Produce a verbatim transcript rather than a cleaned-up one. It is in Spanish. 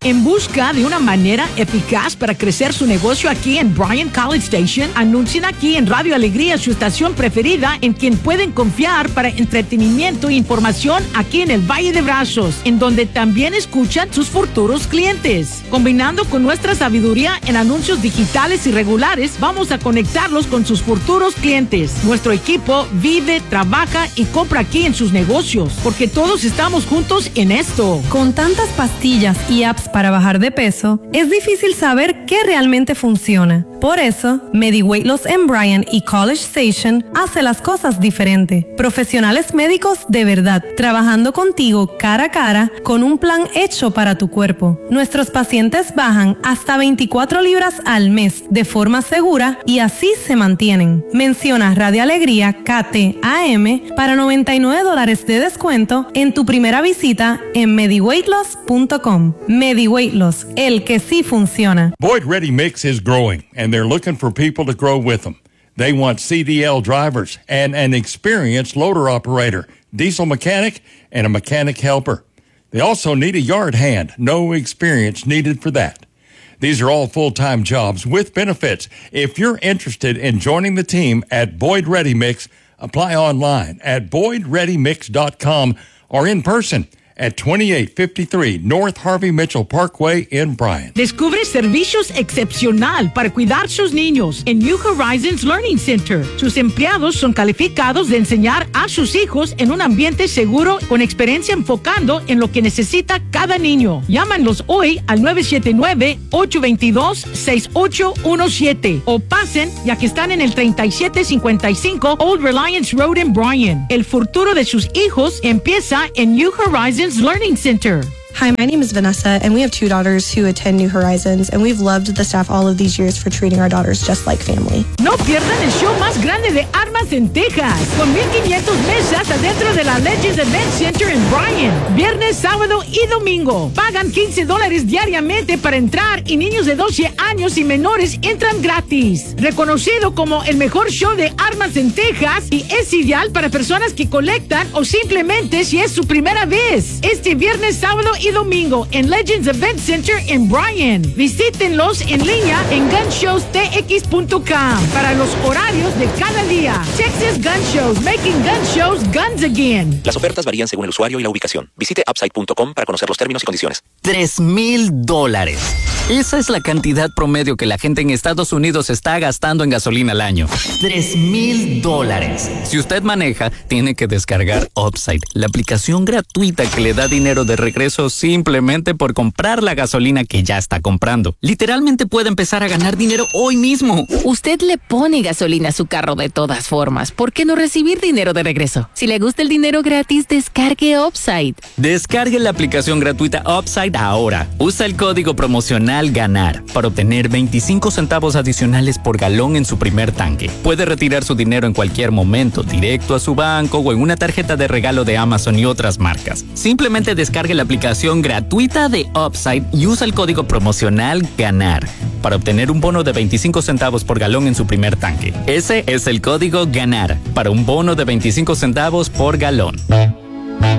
En busca de una manera eficaz para crecer su negocio aquí en Bryan College Station, anuncien aquí en Radio Alegría su estación preferida en quien pueden confiar para entretenimiento e información aquí en el Valle de Brazos, en donde también escuchan sus futuros clientes. Combinando con nuestra sabiduría en anuncios digitales y regulares, vamos a conectarlos con sus futuros clientes. Nuestro equipo vive, trabaja y compra aquí en sus negocios, porque todos estamos juntos en esto. Con tantas pastillas y apps para bajar de peso, es difícil saber qué realmente funciona. Por eso, MediWeight Loss en Bryan y College Station hace las cosas diferente. Profesionales médicos de verdad, trabajando contigo cara a cara con un plan hecho para tu cuerpo. Nuestros pacientes bajan hasta veinticuatro libras al mes de forma segura y así se mantienen. Menciona Radio Alegría K T A M para noventa y nueve dólares de descuento en tu primera visita en MediWeight Loss punto com. MediWeight Loss, el que sí funciona. Boyd Ready Mix is growing, and they're looking for people to grow with them. They want C D L drivers and an experienced loader operator, diesel mechanic, and a mechanic helper. They also need a yard hand, no experience needed for that. These are all full-time jobs with benefits. If you're interested in joining the team at Boyd Ready Mix, apply online at boyd ready mix dot com or in person at twenty-eight fifty-three North Harvey Mitchell Parkway in Bryan. Descubre servicios excepcional para cuidar sus niños en New Horizons Learning Center. Sus empleados son calificados de enseñar a sus hijos en un ambiente seguro con experiencia enfocando en lo que necesita cada niño. Llámanlos hoy al nueve siete nueve, ocho dos dos, seis ocho uno siete o pasen ya que están en el treinta y siete cincuenta y cinco Old Reliance Road en Bryan. El futuro de sus hijos empieza en New Horizons Learning Center. Hi, my name is Vanessa, and we have two daughters who attend New Horizons, and we've loved the staff all of these years for treating our daughters just like family. No pierdan el show más grande de armas en Texas, con mil quinientas mesas adentro de la Legends Event Center en Bryan. Viernes, sábado y domingo. Pagan quince dólares diariamente para entrar y niños de doce años y menores entran gratis. Reconocido como el mejor show de armas en Texas y es ideal para personas que colectan o simplemente si es su primera vez. Este viernes, sábado y domingo en Legends Event Center en Bryan. Visítenlos en línea en gun shows t x punto com para los horarios de cada día. Texas Gun Shows, making gun shows guns again. Las ofertas varían según el usuario y la ubicación. Visite upside punto com para conocer los términos y condiciones. Tres mil dólares. Esa es la cantidad promedio que la gente en Estados Unidos está gastando en gasolina al año. Tres mil dólares. Si usted maneja, tiene que descargar Upside, la aplicación gratuita que le da dinero de regreso simplemente por comprar la gasolina que ya está comprando. Literalmente puede empezar a ganar dinero hoy mismo. Usted le pone gasolina a su carro de todas formas. ¿Por qué no recibir dinero de regreso? Si le gusta el dinero gratis, descargue Upside. Descargue la aplicación gratuita Upside ahora. Usa el código promocional GANAR para obtener veinticinco centavos adicionales por galón en su primer tanque. Puede retirar su dinero en cualquier momento, directo a su banco o en una tarjeta de regalo de Amazon y otras marcas. Simplemente descargue la aplicación gratuita de Upside y usa el código promocional GANAR para obtener un bono de veinticinco centavos por galón en su primer tanque. Ese es el código GANAR para un bono de veinticinco centavos por galón.